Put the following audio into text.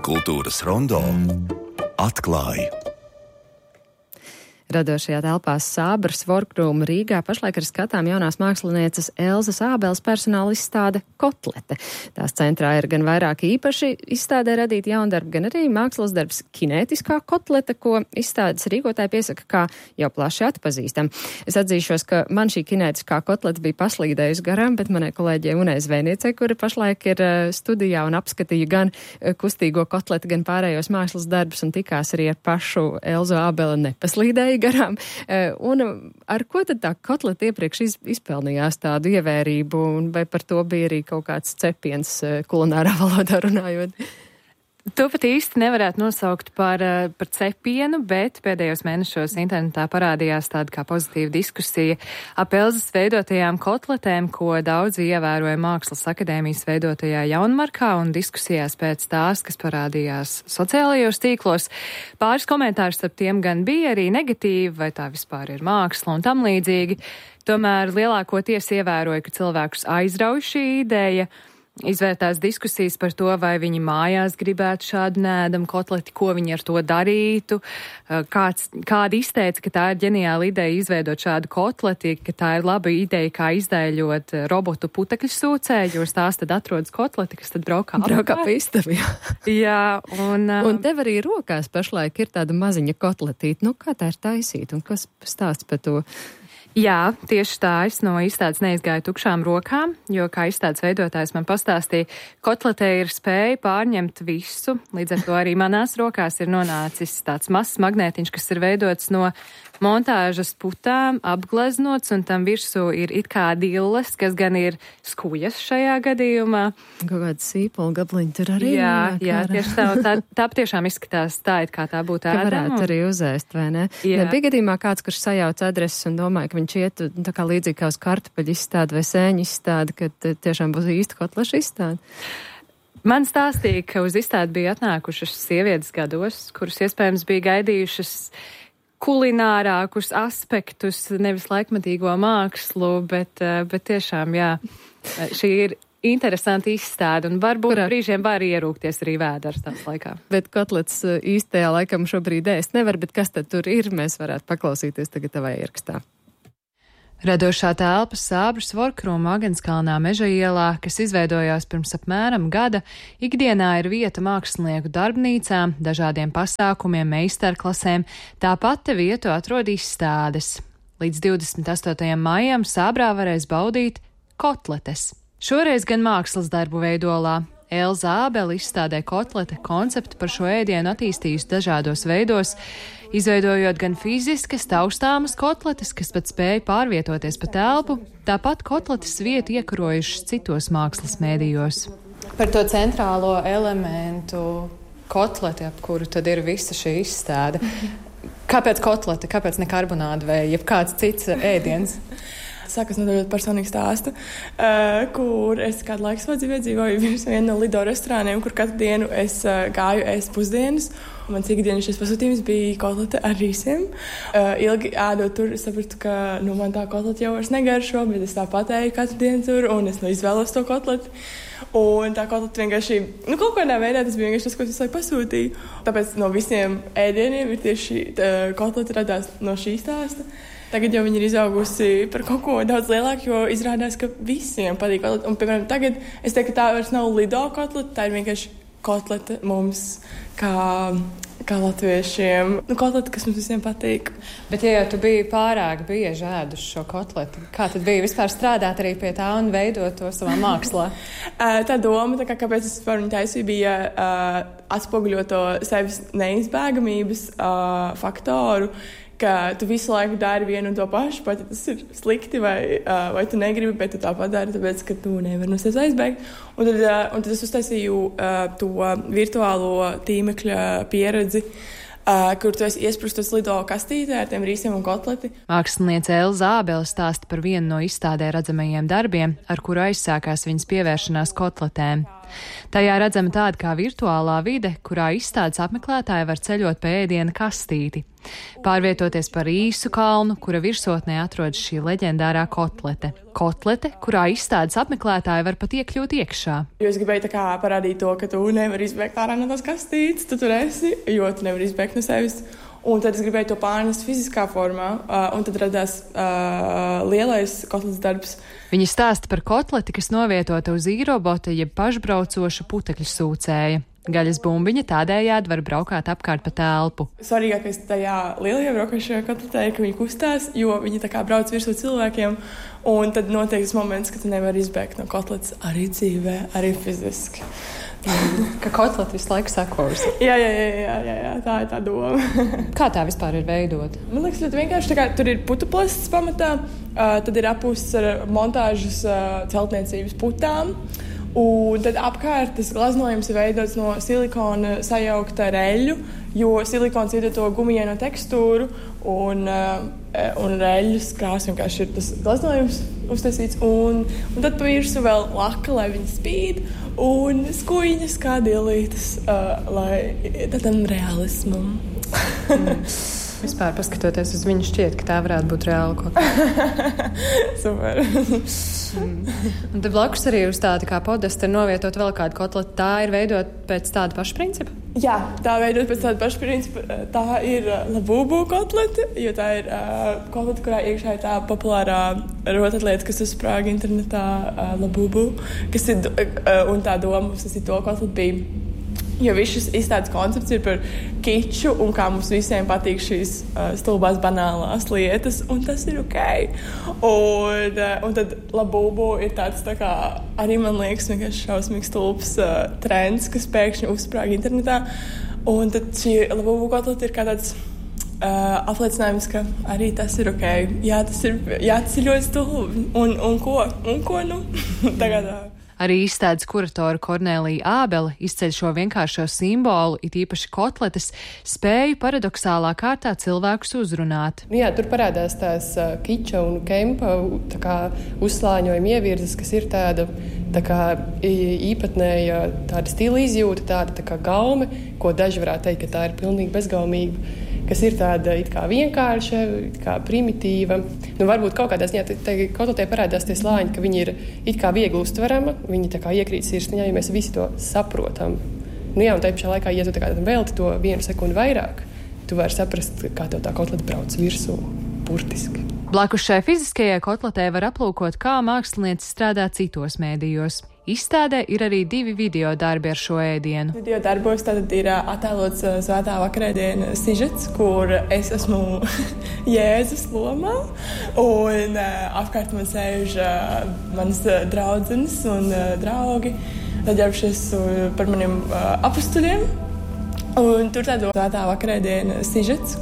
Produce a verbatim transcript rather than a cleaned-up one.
Kultūras rondo atklāja. Radošajā telpā Sābras Workrūma Rīgā pašlaik ir skatām jaunās mākslinieces Elzas Ābeles personāla izstāde Kotlete. Tās centrā ir gan vairāki īpaši izstādē radīti jaundarbi, gan arī mākslas darbs kinētiskā kotlete, ko izstādes rīkotāji piesaka kā jau plaši atpazīstam. Es atzīšos, ka man šī kinētiskā kotlete bija paslīdējusi garām, bet manai kolēģei Unai Zvejniecei, kura pašlaik ir studijā un apskatīja gan kustīgo kotleti, gan pārējos mākslas darbus un tikās arī ar pašu Elzu Ābeli nepaslīdēja garām. Un ar ko tad tā kotleta iepriekš iz, izpelnījās tādu ievērību, un vai par to bija arī kaut kāds cepiens kulinārā valodā runājot? To pat īsti nevarētu nosaukt par, par cepienu, bet pēdējos mēnešos internetā parādījās tāda kā pozitīva diskusija ap Elzas veidotajām kotletēm, ko daudzi ievēroja Mākslas akadēmijas veidotajā Jaunmarkā, un diskusijās pēc tās, kas parādījās sociālajos tīklos. Pāris komentārus starp tiem gan bija arī negatīvi, vai tā vispār ir māksla un tam līdzīgi. Tomēr lielākoties ievēroja, ka cilvēkus aizrauj šī ideja. Izvērtās diskusijas par to, vai viņi mājās gribētu šādu nēdamu kotleti, ko viņi ar to darītu. Kāds, kādi izteica, ka tā ir ģeniāla ideja izveidot šādu kotleti, ka tā ir laba ideja, kā izdēļot robotu putekļu sūcē, jo uz tās tad atrodas kotleti, kas tad braukā braukā pa istabu. Jā, un... Un tev arī rokās pašlaik ir tāda maziņa kotletīte. Nu, kā tā ir taisīta un kas stāsts par to? Jā, tieši tā, es no izstādes neizgāju tukšām rokām, jo, kā izstādes veidotājs man pastāstīja, kotletē ir spēja pārņemt visu, līdz ar to arī manās rokās ir nonācis tāds mazs magnētiņš, kas ir veidots no montāžas putām, apgleznots, un tam virsū ir it kā dilles, kas gan ir skujas šajā gadījumā. Kaut kāda sīpola gabliņa tur arī. Jā, jā, tieši tā, tā, tā tiešām izskatās tā, it kā tā būtu ēdama. Ka varētu arī uzēst, vai ne? Jā. Bija gadījumā kāds, kurš sajauc adreses un domāja, ka viņš iet tā kā līdzīgi kā uz kartupeļu izstādi vai sēņu izstādi, ka tiešām būs īsta kotleša izstāde. Man stāstīja, ka uz izstādi bija atnākušas sievietes gados, kuras iespējams bija gaidījušas kulinārākus aspektus, nevis laikmatīgo mākslu, bet, bet tiešām, jā, šī ir interesanti izstāde, un varbūt Kurā? brīžiem var ierūkties arī vēders tās laikā. Bet kotlets īstajā laikam šobrīd ēst nevar, bet kas tad tur ir, mēs varētu paklausīties tagad tavā ierakstā. Radošā telpa Sābras Workrūma Agenskalnā Meža ielā, kas izveidojās pirms apmēram gada, ikdienā ir vieta mākslinieku darbnīcām, dažādiem pasākumiem, meistarklasēm, tāpat te vietu atrod izstādes. Līdz divdesmit astotajam maijam Sābrā varēs baudīt kotletes. Šoreiz gan mākslas darbu veidolā. Elza Ābele izstādē kotlete konceptu par šo ēdienu attīstījusi dažādos veidos, izveidojot gan fiziskas, taustāmas kotletes, kas pat spēja pārvietoties pa telpu, tāpat kotletes vietu iekarojušas citos mākslas mēdījos. Par to centrālo elementu kotleti, ap kuru tad ir visa šī izstāde. Kāpēc kotlete, kāpēc ne karbonāde vai jebkāds cits ēdiens? Sākas no ļoti personīga stāsta, uh, kur es kādu laiku savā dzīvē dzīvoju virs viena no Lido restorāniem, kur katru dienu es uh, gāju ēst pusdienas. Mans ikdienas pasūtījums bija kotlete ar rīsiem. Uh, ilgi ēdot tur, es sapratu, ka nu, man tā kotlete jau vairs negaršo, bet es tā patēju katru dienu tur, un es nu, izvēlos to kotleti. Un tā kotlete vienkārši, nu, kaut kādā veidā tas bija vienkārši tas, ko es visu laiku pasūtīju. Tāpēc no visiem ēdieniem ir tieši kotlete radās no šī stāsta. Tagad jau viņi ir izaugusi par kaut ko daudz lielāku, jo izrādās, ka visiem patīk kotlete. Un, piemēram, tagad es teiktu, ka tā vairs nav Lido kotlete, tā ir vienkārši kotlete mums, kā, kā latviešiem. Nu, kotlete, kas mums visiem patīk. Bet, ja jau tu biji pārāk bieži ēduši šo kotleti, kā tad bija vispār strādāt arī pie tā un veidot to savā mākslā? Tā doma, tā kā, kāpēc es vispār viņu taisīju, bija uh, atspoguļot to sevis neizbēgamības uh, faktoru, ka tu visu laiku dari vienu un to pašu, pat ja tas ir slikti vai, uh, vai tu negribi, bet tu tāpat dari, tāpēc, ka tu nevari no sevis aizbēgt. Un tad, uh, un tad es uztaisīju uh, to virtuālo tīmekļa pieredzi, uh, kur tu esi iesprustos Lido kastītē ar tiem rīsiem un kotleti. Māksliniece Elza Ābele stāsta par vienu no izstādē redzamajiem darbiem, ar kuru aizsākās viņas pievēršanās kotletēm. Tajā redzama tāda kā virtuālā vide, kurā izstādes apmeklētāji var ceļot pa ēdiena kastīti, pārvietoties par īsu kalnu, kura virsotnē atrodas šī leģendārā kotlete. Kotlete, kurā izstādes apmeklētāji var pat iekļūt iekšā. Jo es gribēju tā kā parādīt to, ka tu nevari izbēgt ārā no tās kastītes, tu tur esi, jo tu nevari izbēgt no sevis. Un tad es gribēju to pārnest fiziskā formā, uh, un tad radās uh, lielais kotletes darbs. Viņi stāsta par kotleti, kas novietota uz īrobota, jeb pašbraucoša putekļu sūcēja. Gaļas bumbiņa tādējādi var braukāt apkārt pa telpu. Svarīgākais tajā lielajā braukošajā kotletē ir, ka viņi kustās, jo viņi tā kā brauc virsū cilvēkiem, un tad notiek tas moments, ka tu nevari izbēgt no kotletes arī dzīvē, arī fiziski. Ka kotleta visu laiku sekos. Jā, jā, jā, jā, jā, jā, tā ir tā doma. Kā tā vispār ir veidota? Man liekas, ļoti vienkārši. Tā kā tur ir putuplasts pamatā, uh, tad ir apūsts ar montāžas uh, celtniecības putām. Un tad apkārt tas glaznojums ir veidots no silikona sajaukta ar eļļu, jo silikons ir to gumijaino tekstūru, un, uh, un eļļas krāsa vienkārši ir tas glaznojums uztaisīts. Un, un tad pa virsmu vēl laka, lai viņi spīd, un skuiņas kā dielītes, uh, lai tādam realismam. mm. Vispār paskatoties uz viņu šķiet, ka tā varētu būt reāla kotleta. Super. mm. Un te blakus arī uz tāda kā podesta ir novietot vēl kādu kotleti. Tā ir veidot pēc tāda paša principa? Jā, tā veidot pēc tāda paša principa. Tā ir labubu kotlete, jo tā ir uh, kotlete, kurā iekšā ir tā populārā rotatlieta, kas uzsprāga internetā uh, labubu, kas ir, uh, un tā doma mums tas ir to kotleti bija. Jo viss šis izstādes koncepts ir par kiču un kā mums visiem patīk šīs uh, stulbās banālās lietas, un tas ir ok. Un, uh, un tad labubu ir tāds tā kā arī, man liekas, vienkārši šausmīgs stulbs uh, trends, kas pēkšņi uzsprāga internetā. Un tad šī labubu kotlete ir kā tāds uh, apliecinājums, ka arī tas ir ok. Jā, tas ir, jā, tas ir ļoti stulbi. Un, un ko? Un ko nu? Tagad tā. Arī izstādes kuratora Kornelija Ābele izceļ šo vienkāršo simbolu, it īpaši kotletes, spēju paradoxālā kārtā cilvēkus uzrunāt. Jā, tur parādās tās uh, kiča un kempa tā kā uzslāņojuma ievirzes, kas ir tāda tā kā īpatnēja tāda stila izjūta, tāda tā kā gaume, ko daži varētu teikt, ka tā ir pilnīgi bezgaumīga, kas ir tāda it kā vienkārša, it kā primitīva. Nu, varbūt kaut kādā ziņā kotletē parādās tie slāņi, ka viņi ir it kā viegli uztverama, viņi tā kā iekrīt sirsniņā, ja mēs visi to saprotam. Nu jā, un tajā pašā laikā, ja tu tā kā velti to vienu sekundi vairāk, tu vari saprast, kā tev tā kotleta brauc virsū, burtiski. Blakus šai fiziskajai kotletē var aplūkot, kā mākslinieci strādā citos mēdījos. Izstādē ir arī divi video darbi ar šo ēdienu. Video darbos tātad ir attēlots svētā vakarēdiena sižets, kur es esmu Jēzus lomā, un apkārt man sēž manas draudzenes un draugi, ģērbšies par maniem apustuļiem. Un tur tāda svētā vakarēdiena sižets,